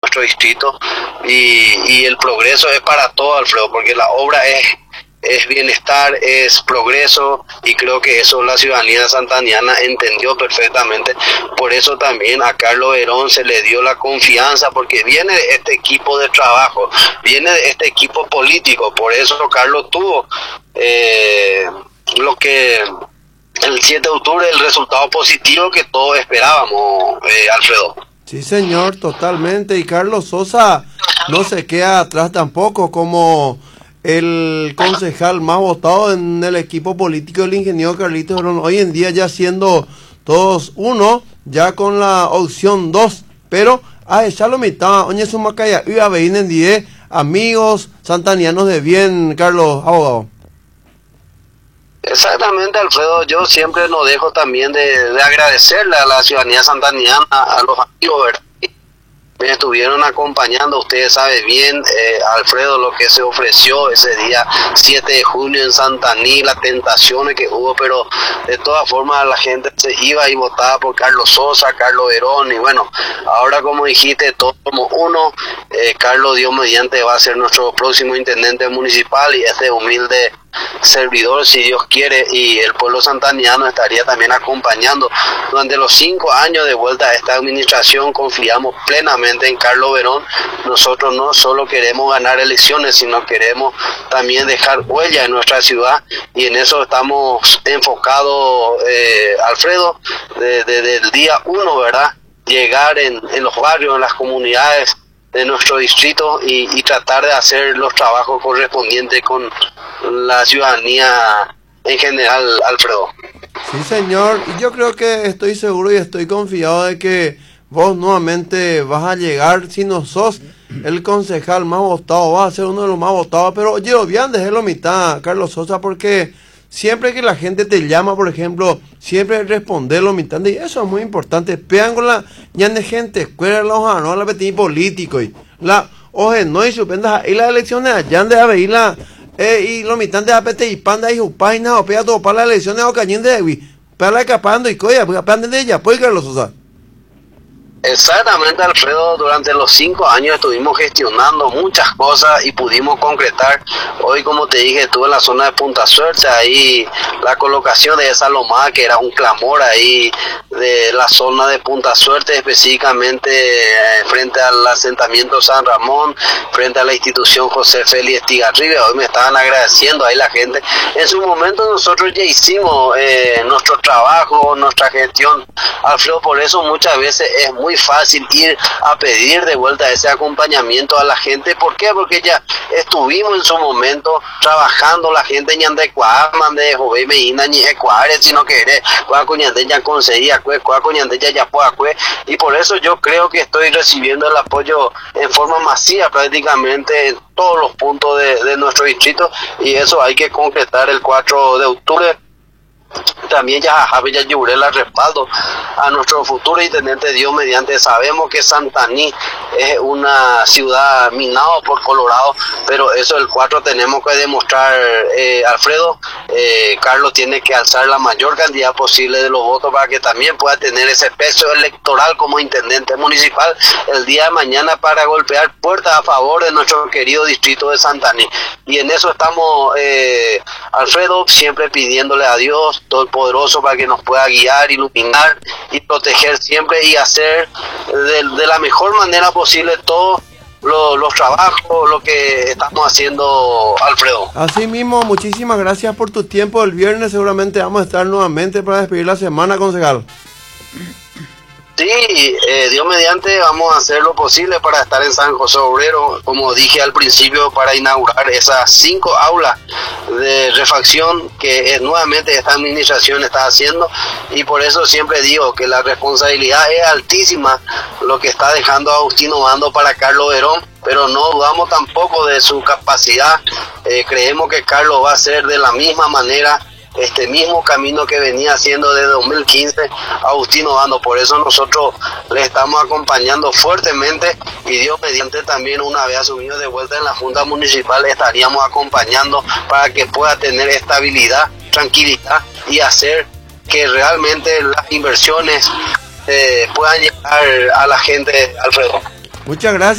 nuestro distrito y el progreso es para todo, Alfredo, porque la obra es bienestar, es progreso, y creo que eso la ciudadanía santaniana entendió perfectamente. Por eso también a Carlos Verón se le dio la confianza, porque viene de este equipo de trabajo, viene de este equipo político. Por eso Carlos tuvo lo que el 7 de octubre, el resultado positivo que todos esperábamos, Alfredo. Sí, señor, totalmente. Y Carlos Sosa no se queda atrás tampoco, como el concejal más votado en el equipo político del ingeniero Carlitos Verón, hoy en día ya siendo todos uno, ya con la opción 2, pero a echarlo mitad, oye, su macaya, y a ver en 10 amigos santanianos de bien, Carlos, abogado. Exactamente, Alfredo, yo siempre no dejo también de agradecerle a la ciudadanía santaniana, a los amigos, ¿verdad? Me estuvieron acompañando. Ustedes saben bien, Alfredo, lo que se ofreció ese día 7 de junio en Santaní, las tentaciones que hubo, pero de todas formas la gente se iba y votaba por Carlos Sosa, Carlos Verón, y bueno, ahora como dijiste, todos somos uno. Carlos, Dios mediante, va a ser nuestro próximo intendente municipal, y este humilde servidor, si Dios quiere, y el pueblo santaniano estaría también acompañando durante los 5 años de vuelta a esta administración. Confiamos plenamente en Carlos Verón. Nosotros no solo queremos ganar elecciones, sino queremos también dejar huella en nuestra ciudad, y en eso estamos enfocados, Alfredo, desde el día 1, ¿verdad? Llegar en los barrios, en las comunidades de nuestro distrito, y tratar de hacer los trabajos correspondientes con la ciudadanía en general, Alfredo. Sí, señor, y yo creo que estoy seguro y estoy confiado de que vos nuevamente vas a llegar. Si no sos el concejal más votado, vas a ser uno de los más votados, pero oye, bien, déjelo mitad, Carlos Sosa, porque siempre que la gente te llama, por ejemplo, siempre responderlo mitad, y eso es muy importante. Pegan con la ñan de gente, escuela los no la petí político, y la oje no y suspendas y las elecciones allá de aveila y los mitad de apete y panda y jupaina o pega todo para las elecciones o cañín de para la capando y coya, porque apandan de ella, pues Carlos Sosa. Exactamente, Alfredo, durante los 5 años estuvimos gestionando muchas cosas y pudimos concretar. Hoy, como te dije, estuve en la zona de Punta Suerte, ahí la colocación de esa lomada que era un clamor ahí de la zona de Punta Suerte, específicamente frente al asentamiento San Ramón, frente a la institución José Félix Estigarribia. Hoy me estaban agradeciendo ahí la gente. En su momento nosotros ya hicimos nuestro trabajo, nuestra gestión, Alfredo. Por eso muchas veces es muy fácil ir a pedir de vuelta ese acompañamiento a la gente. ¿Por qué? Porque ya estuvimos en su momento trabajando la gente en Yandecuaman, de Jove Medina, ni Ecuador, si no querés, ya conseguía, ya puede, y por eso yo creo que estoy recibiendo el apoyo en forma masiva prácticamente en todos los puntos de nuestro distrito, y eso hay que concretar el 4 de octubre. También ya lloré el respaldo a nuestro futuro intendente, Dios mediante. Sabemos que Santaní es una ciudad minada por Colorado, pero eso el 4 tenemos que demostrar, Alfredo. Carlos tiene que alzar la mayor cantidad posible de los votos para que también pueda tener ese peso electoral como intendente municipal el día de mañana, para golpear puertas a favor de nuestro querido distrito de Santaní. Y en eso estamos, Alfredo, siempre pidiéndole a Dios Todopoderoso para que nos pueda guiar, iluminar y proteger siempre, y hacer de la mejor manera posible todos los trabajos, lo que estamos haciendo, Alfredo. Así mismo, muchísimas gracias por tu tiempo. El viernes seguramente vamos a estar nuevamente para despedir la semana, concejal. Sí, Dios mediante, vamos a hacer lo posible para estar en San José Obrero, como dije al principio, para inaugurar esas 5 aulas de refacción que nuevamente esta administración está haciendo, y por eso siempre digo que la responsabilidad es altísima lo que está dejando Agustín Obando para Carlos Verón, pero no dudamos tampoco de su capacidad. Creemos que Carlos va a ser de la misma manera este mismo camino que venía haciendo desde 2015 Agustín Obando. Por eso nosotros le estamos acompañando fuertemente, y Dios mediante también, una vez asumido de vuelta en la Junta Municipal, estaríamos acompañando para que pueda tener estabilidad, tranquilidad, y hacer que realmente las inversiones puedan llegar a la gente, Alfredo. Muchas gracias.